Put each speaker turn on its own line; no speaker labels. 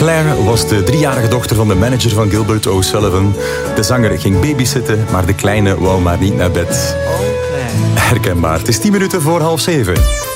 Claire was de 3-jarige dochter van de manager van Gilbert O'Sullivan. De zanger ging babysitten, maar de kleine wou maar niet naar bed. Herkenbaar. Het is 10 minuten voor 6:30.